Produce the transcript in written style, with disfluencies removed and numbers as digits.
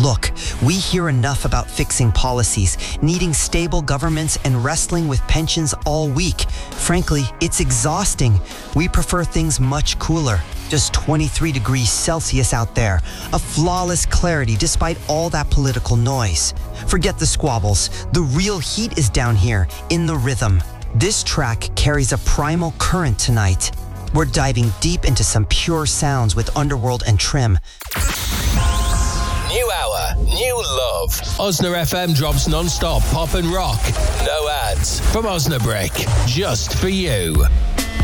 Look, we hear enough about fixing policies, needing stable governments, and wrestling with pensions all week. Frankly, it's exhausting. We prefer things much cooler. Just 23 degrees Celsius out there. A flawless clarity despite all that political noise. Forget the squabbles. The real heat is down here, in the rhythm. This track carries a primal current tonight. We're diving deep into some pure sounds with Underworld and Trim. New hour, new love. Osna FM drops non-stop pop and rock. No ads from Osnabrück, just for you.